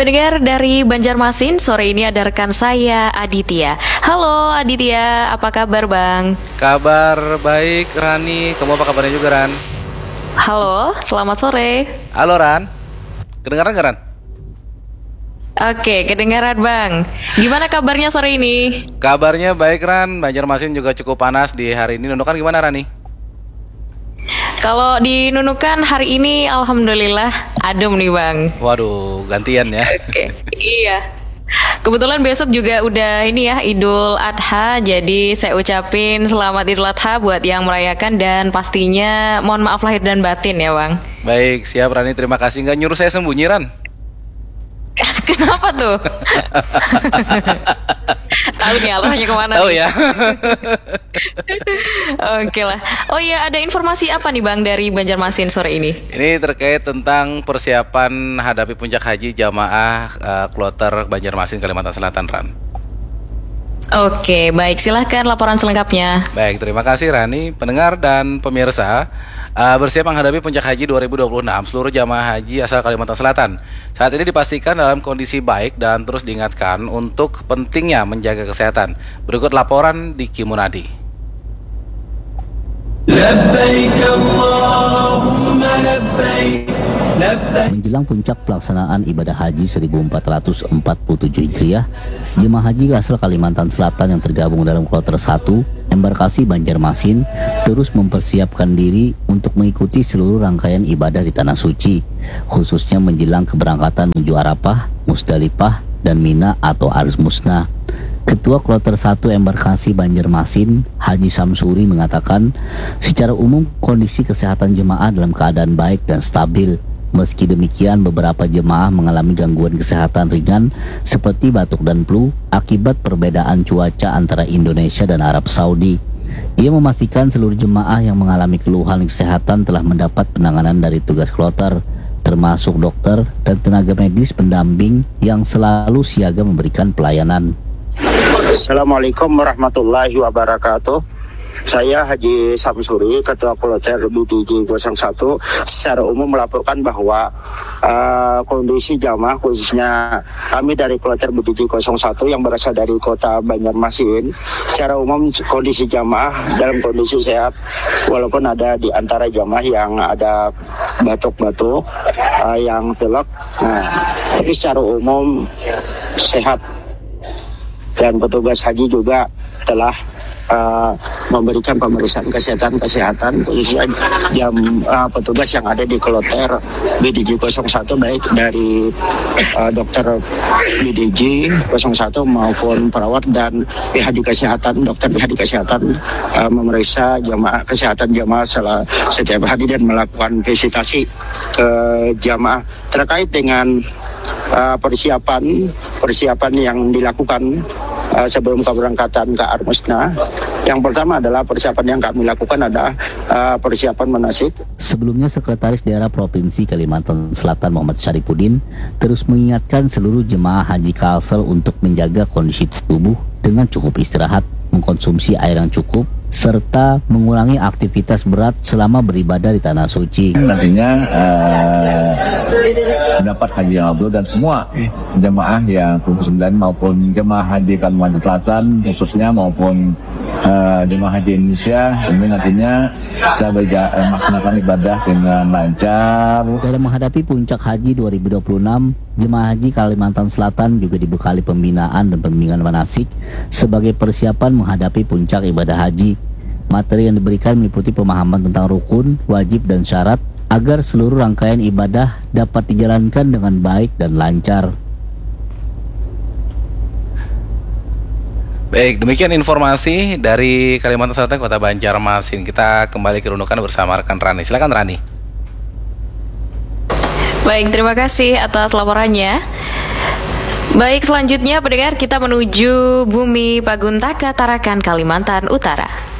Pendengar dari Banjarmasin, sore ini ada rekan saya Aditya. Halo Aditya, apa kabar Bang? Kabar baik Rani, kamu apa kabarnya juga Ran? Halo, selamat sore. Halo Ran, kedengaran gak Ran? Oke, kedengaran Bang. Gimana kabarnya sore ini? Kabarnya baik Ran, Banjarmasin juga cukup panas di hari ini. Nunukan gimana Rani? Kalau di Nunukan hari ini alhamdulillah adem nih Bang. Waduh, gantian ya. Oke, iya. Kebetulan besok juga udah ini ya Idul Adha, jadi saya ucapin selamat Idul Adha buat yang merayakan dan pastinya mohon maaf lahir dan batin ya Bang. Baik, siap Rani, terima kasih. Nggak nyuruh saya sembunyi Ran? Kenapa tuh? Tahu nih arahnya kemana? Tahu nih? ya. Oke lah. Oh iya, ada informasi apa nih Bang dari Banjarmasin sore ini? Ini terkait tentang persiapan hadapi puncak haji jamaah kloter Banjarmasin Kalimantan Selatan Ran. Oke, baik, silahkan laporan selengkapnya. Baik, terima kasih Rani, pendengar dan pemirsa. Bersiap menghadapi puncak haji 2026, seluruh jamaah haji asal Kalimantan Selatan saat ini dipastikan dalam kondisi baik dan terus diingatkan untuk pentingnya menjaga kesehatan. Berikut laporan di Kimunadi. Menjelang puncak pelaksanaan ibadah haji 1447 Hijriah, jemaah haji asal Kalimantan Selatan yang tergabung dalam kloter 1 embarkasi Banjarmasin terus mempersiapkan diri untuk mengikuti seluruh rangkaian ibadah di Tanah Suci, khususnya menjelang keberangkatan menuju Arafah, Musdalifah, dan Mina atau Arus Musna. Ketua Kloter 1 Embarkasi Banjarmasin, Haji Samsuri mengatakan, secara umum kondisi kesehatan jemaah dalam keadaan baik dan stabil. Meski demikian, beberapa jemaah mengalami gangguan kesehatan ringan seperti batuk dan flu akibat perbedaan cuaca antara Indonesia dan Arab Saudi. Ia memastikan seluruh jemaah yang mengalami keluhan kesehatan telah mendapat penanganan dari tugas kloter, termasuk dokter dan tenaga medis pendamping yang selalu siaga memberikan pelayanan. Assalamualaikum warahmatullahi wabarakatuh. Saya Haji Samsuri, Ketua Kloter BDJ 01, secara umum melaporkan bahwa kondisi jamaah khususnya kami dari Kloter BDJ 01 yang berasal dari kota Banjarmasin, secara umum kondisi jamaah dalam kondisi sehat, walaupun ada di antara jamaah yang ada batuk-batuk, yang pilek, tapi secara umum sehat. Dan petugas haji juga telah memberikan pemeriksaan kesehatan khususnya petugas yang ada di Kloter BDJ 01, baik dari dokter BDJ 01 maupun perawat dan PHD kesehatan, dokter PHD kesehatan memeriksa kesehatan jamaah setiap hari dan melakukan visitasi ke jamaah terkait dengan persiapan yang dilakukan sebelum keberangkatan ke Armusna. Yang pertama adalah persiapan yang kami lakukan adalah persiapan manasik. Sebelumnya, Sekretaris Daerah Provinsi Kalimantan Selatan Muhammad Syarifuddin terus mengingatkan seluruh jemaah haji Kalsel untuk menjaga kondisi tubuh dengan cukup istirahat, mengkonsumsi air yang cukup, serta mengurangi aktivitas berat selama beribadah di Tanah Suci. Nantinya mendapat haji yang mabrur dan semua jemaah yang 29 maupun jemaah haji Kalimantan Selatan khususnya maupun jemaah haji Indonesia ini nantinya bisa melaksanakan ibadah dengan lancar. Dalam menghadapi puncak haji 2026, jemaah haji Kalimantan Selatan juga dibekali pembinaan dan pembimbingan manasik sebagai persiapan menghadapi puncak ibadah haji. Materi yang diberikan meliputi pemahaman tentang rukun, wajib, dan syarat agar seluruh rangkaian ibadah dapat dijalankan dengan baik dan lancar. Baik, demikian informasi dari Kalimantan Selatan, Kota Banjarmasin. Kita kembali ke Nunukan bersama rekan Rani. Silakan Rani. Baik, terima kasih atas laporannya. Baik, selanjutnya pendengar kita menuju Bumi Paguntaka, Tarakan, Kalimantan Utara.